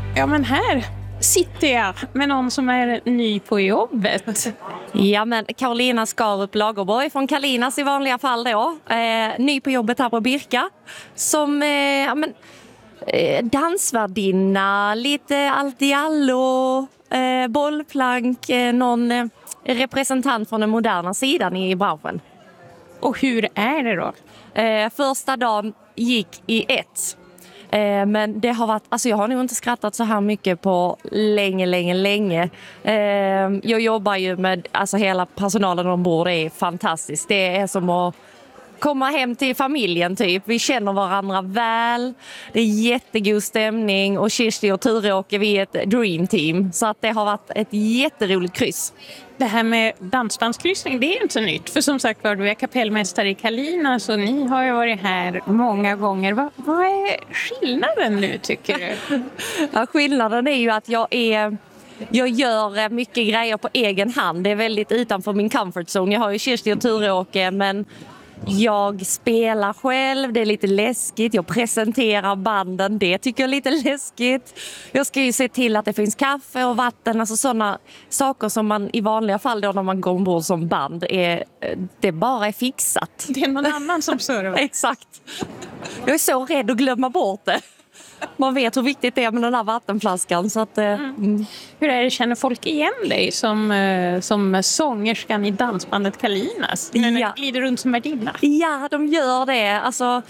Ja, men här sitter jag med någon som är ny på jobbet. Ja, men Carolina Skarup Lagerborg från Kalinas i vanliga fall då. Ny på jobbet här på Birka. Som dansvärdinna, lite allt i allo, bollplank, någon representant från den moderna sidan i branschen. Och hur är det då? Första dagen gick i ett. Men det har varit, alltså jag har nog inte skrattat så här mycket på länge. Jag jobbar ju med, alltså hela personalen ombord är fantastiskt. Det är som att komma hem till familjen typ. Vi känner varandra väl. Det är jättegod stämning och Kirsti och Ture-Åke, vi är ett dream team. Så att det har varit ett jätteroligt kryss. Det här med dansbandskryssning, det är inte så nytt. För som sagt var, du är kapellmästare i Kalinas och ni har ju varit här många gånger. Vad är skillnaden nu tycker du? Ja, skillnaden är ju att jag gör mycket grejer på egen hand. Det är väldigt utanför min comfort zone. Jag har ju Kirsti och Ture-Åke, men jag spelar själv, det är lite läskigt. Jag presenterar banden, det tycker jag är lite läskigt. Jag ska ju se till att det finns kaffe och vatten, alltså sådana saker som man i vanliga fall då när man går ombord som band det bara är fixat. Det är någon annan som servar. Exakt. Jag är så rädd att glömma bort det. Man vet hur viktigt det är med den här vattenflaskan. Så att, Hur är det, känner folk igen dig som sångerskan i dansbandet Kalinas? När du glider runt som värdinna? Ja, de gör det. Alltså,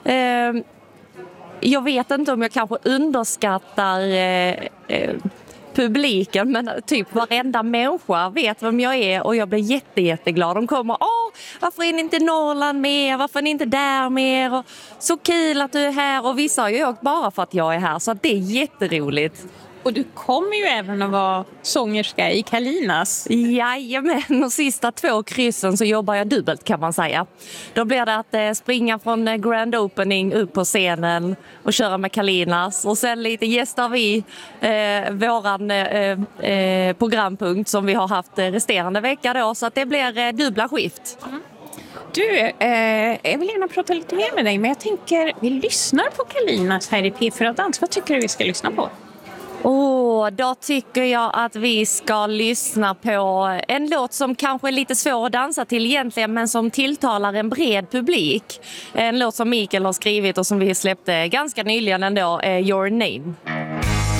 jag vet inte om jag kanske underskattar publiken, men typ varenda människa vet vem jag är och jag blir jätteglad. De kommer, varför är ni inte i Norrland mer? Varför är ni inte där mer? Och, så kul att du är här. Och vissa har ju åkt bara för att jag är här, så att det är jätteroligt. Och du kommer ju även att vara sångerska i Kalinas. Jajamän, och sista 2 kryssen så jobbar jag dubbelt kan man säga. Då blir det att springa från Grand Opening upp på scenen och köra med Kalinas. Och sen lite gästar vi våran programpunkt som vi har haft resterande vecka då. Så att det blir dubbla skift. Du, jag vill gärna prata lite mer med dig, men jag tänker vi lyssnar på Kalinas här i P4 Dans. Vad tycker du vi ska lyssna på? Då tycker jag att vi ska lyssna på en låt som kanske är lite svår att dansa till egentligen, men som tilltalar en bred publik. En låt som Mikael har skrivit och som vi släppte ganska nyligen ändå, Your Name.